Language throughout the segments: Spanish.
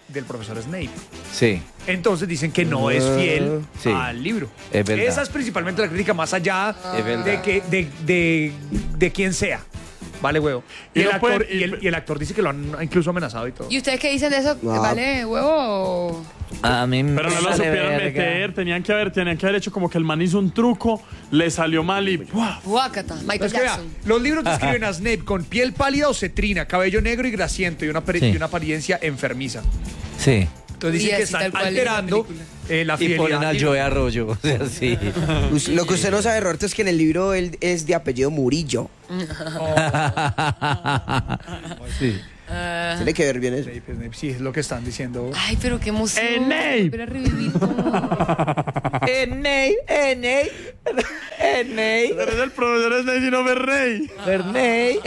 del profesor Snape. Sí. Entonces dicen que no es fiel Sí. al libro. Es verdad. Esa es principalmente la crítica, más allá Es verdad. de quién sea. Vale, huevo. Y, Y el no actor, pueden- y el actor dice que lo han incluso amenazado y todo. ¿Y ustedes qué dicen de eso? ¿Vale huevo o...? A mí me Pero no lo vale supieron verga. meter, tenían que haber hecho como que el man hizo un truco, le salió mal y ¡buah! Guácata, Michael Es que vea, Jackson. los libros describen a Snape con piel pálida o cetrina, cabello negro y grasiento y Sí. y una apariencia enfermiza. Sí. Entonces Y dicen que así tal están cual en la alterando película. la Y fidelidad. ponen a al Joe libro. Arroyo. O sea, sí. Lo que usted no sabe, Roberto, es que en el libro él es de apellido Murillo. Sí. Tiene que ver bien eso. Snape, sí, es lo que están diciendo. Ay, pero qué emoción. Snape. Volver a revivir todo. Ernei. Pero es el profesor Snape y no Berrey. Ferney.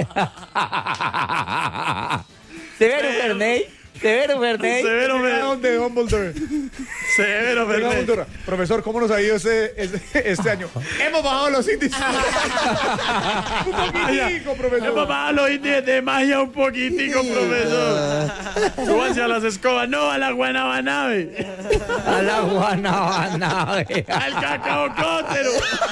Severo Ferney. Severo Llegaron Berrey. de Dumbledore. Severo De Berrey. Dumbledore. Profesor, ¿cómo nos ha ido este año? Hemos bajado los índices. Un poquitico, profesor. Hemos bajado los índices de magia un poquitico, profesor. Súbanse a las escobas, no a la guanabanave. A la Guanabana. Al cacao cótero.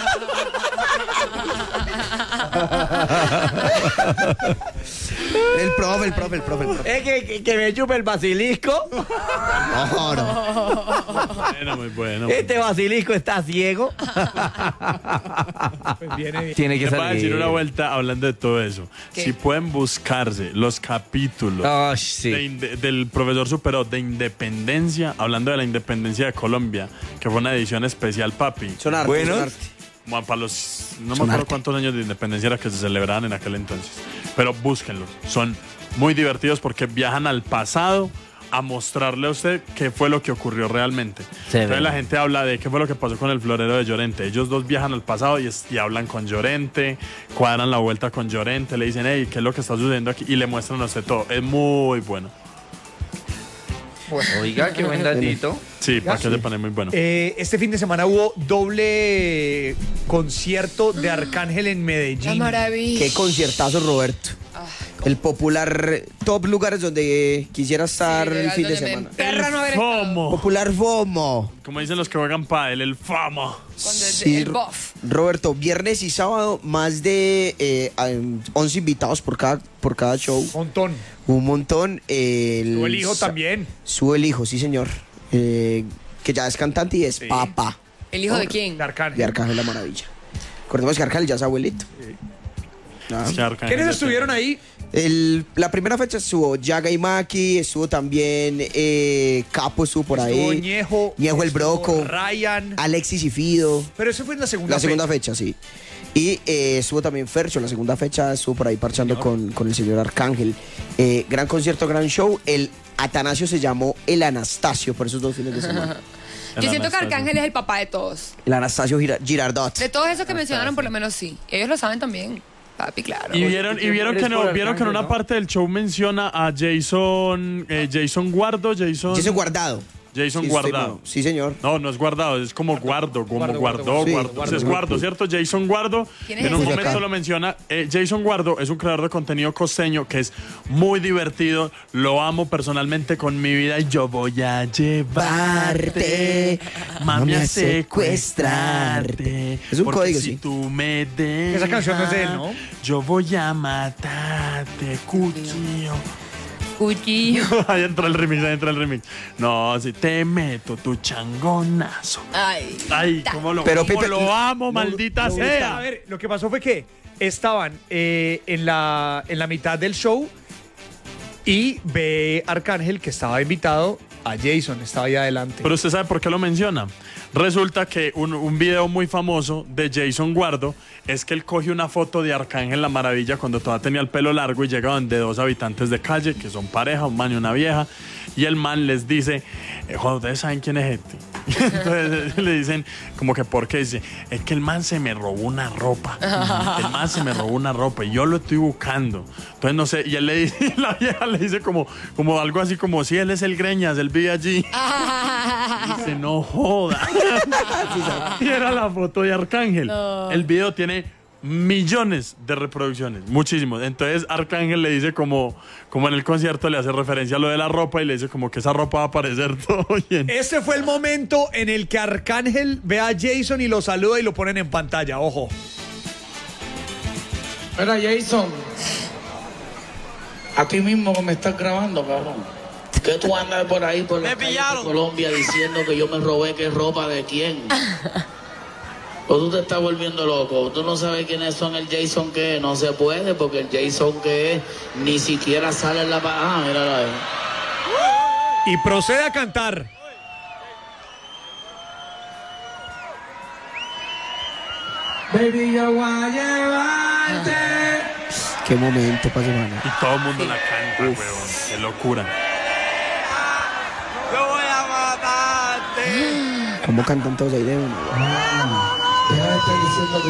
El profe. Es que me chupe el basilisco. No, no. Bueno, muy bueno. Este basilisco está ciego. Pues viene. Tiene que Les voy a decir salir. una vuelta hablando de todo eso. ¿Qué? Si pueden buscarse los capítulos Oh, sí. del profesor Superó de Independencia, hablando de la independencia de Colombia, que fue una edición especial, papi. Son arte. Buenos. Son arte. Como para los, no me Son acuerdo arte. cuántos años de independencia era que se celebraban en aquel entonces. Pero búsquenlos. Son muy divertidos porque viajan al pasado a mostrarle a usted qué fue lo que ocurrió realmente. Sí, Entonces verdad. la gente habla de qué fue lo que pasó con el florero de Llorente. Ellos dos viajan al pasado y hablan con Llorente, cuadran la vuelta con Llorente, le dicen, hey, ¿qué es lo que está sucediendo aquí? Y le muestran a usted todo. Es muy bueno. Oiga, qué buen datito. Sí, para que sepan, es muy bueno. Este fin de semana hubo doble concierto de Arcángel en La Medellín. maravilla. Qué conciertazo, Roberto. El popular top lugares donde quisiera estar el fin de semana. Perra no haber estado. FOMO. Popular FOMO. Como dicen los que juegan pádel, el FOMO. Cuando Sí, el buff. Roberto, viernes y sábado, más de 11 invitados por cada show. Montón. Un montón. Tuvo el hijo también. Sube el hijo, sí, señor. Que ya es cantante y es Sí. papá ¿El hijo de quién? De Arcángel. de Arcángel La Maravilla. Recordemos que Arcángel ya es abuelito. Ah. Es que Arcángel ¿Quiénes ya estuvieron ahí? La primera fecha estuvo Yaga y Maki, estuvo también Capo, estuvo por Estuvo ahí. Ñejo. Ñejo el estuvo Broco. Ryan. Alexis y Fido. Pero eso fue en la segunda La segunda fecha. fecha, sí. Y estuvo también Fercho, la segunda fecha estuvo por ahí parchando con el señor Arcángel. Gran concierto, gran show. El Atanasio se llamó el Anastasio por esos 2 fines de semana. Yo siento que Arcángel es el papá de todos. El Anastasio Girardot. De todos esos que mencionaron, por lo menos sí. Ellos lo saben también. Papi, claro. Y vieron que no, vieron que en una parte del show menciona a Jason Guardo, Jason Guardado. Jason Sí, Guardado. estoy- Sí, señor. No, no es guardado, es como guardo, como Guardo, guardó, guardo, sí, guardo. guardo, Es guardo. guardo, ¿cierto? Jason Guardo. ¿Quién es En un ese? momento Acá. lo menciona. Jason Guardo es un creador de contenido costeño que es muy divertido. Lo amo personalmente con mi vida y yo voy a llevarte, mami, a secuestrarte. Es un porque código, si sí. tú me dejas, Esa canción no es de él, ¿no? Yo voy a matarte, cuchillo. Cuchillo. Ahí entra el remix. No, si te meto tu changonazo. Ay. Ay, cómo lo, Pero, cómo Pipe, lo amo, maldita A sea. ver, lo que pasó fue que estaban en la mitad del show y ve Arcángel que estaba invitado a Jason, estaba ahí adelante. Pero usted sabe por qué lo menciona. Resulta que un video muy famoso de Jason Guardo es que él coge una foto de Arcángel La Maravilla cuando todavía tenía el pelo largo y llega donde 2 habitantes de calle, que son pareja, un man y una vieja, y el man les dice, joder, ¿ustedes saben quién es este? Entonces le dicen, como que ¿por qué? Dice, es que el man se me robó una ropa. El man se me robó una ropa y yo lo estoy buscando. Entonces no sé, y él le dice, la vieja le dice como algo así como, si él es el Greñas, él vive allí. Dice, no joda. Y era la foto de Arcángel. No. El video tiene millones de reproducciones, muchísimos. Entonces Arcángel le dice como en el concierto le hace referencia a lo de la ropa y le dice como que esa ropa va a aparecer todo bien. Este fue el momento en el que Arcángel ve a Jason y lo saluda y lo ponen en pantalla, ojo. Mira, Jason, a ti mismo que me estás grabando, cabrón. ¿Qué tú andas por ahí por la calle de Colombia diciendo que yo me robé qué ropa de quién? O tú te estás volviendo loco. Tú no sabes quiénes son el Jason que no se puede, porque el Jason que ni siquiera sale en la... Ah, mírala ahí. Y procede a cantar. Baby, yo voy a llevarte. Qué momento para semana. Y todo el mundo la canta, weón. Qué locura. Yo voy a matarte. ¿Cómo cantan todos ahí de uno? Deja de estar diciendo